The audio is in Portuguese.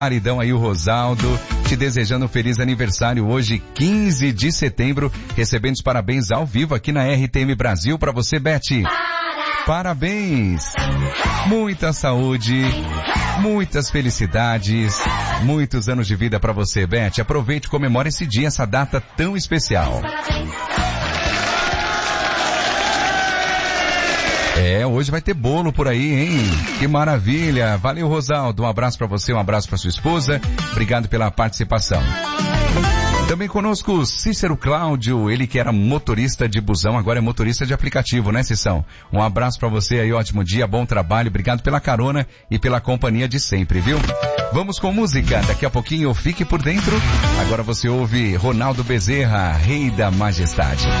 Maridão aí, o Rosaldo, te desejando um feliz aniversário hoje, 15 de setembro, recebendo os parabéns ao vivo aqui na RTM Brasil para você, Beth. Parabéns! Muita saúde, muitas felicidades, muitos anos de vida para você, Beth. Aproveite e comemore esse dia, essa data tão especial. Hoje vai ter bolo por aí, hein? Que maravilha! Valeu, Rosaldo. Um abraço pra você, um abraço pra sua esposa. Obrigado pela participação. Também conosco o Cícero Cláudio, ele que era motorista de busão, agora é motorista de aplicativo, né, Cissão? Um abraço pra você aí, ótimo dia, bom trabalho, obrigado pela carona e pela companhia de sempre, viu? Vamos com música, daqui a pouquinho fique por dentro. Agora você ouve Ronaldo Bezerra, Rei da Majestade.